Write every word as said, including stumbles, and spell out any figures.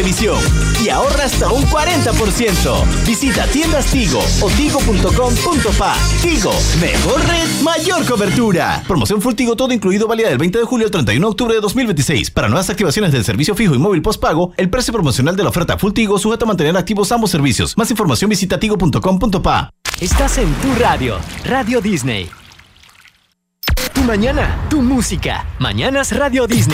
Emisión y ahorra hasta un cuarenta por ciento. Visita tiendas Tigo o tigo punto com punto pa. Tigo, mejor red, mayor cobertura. Promoción Full Tigo todo incluido, válida del veinte de julio al treinta y uno de octubre de dos mil veintiséis. Para nuevas activaciones del servicio fijo y móvil postpago, el precio promocional de la oferta Full Tigo sujeto a mantener activos ambos servicios. Más información visita tigo punto com punto pa. Estás en tu radio, Radio Disney. Tu mañana, tu música. Mañanas Radio Disney.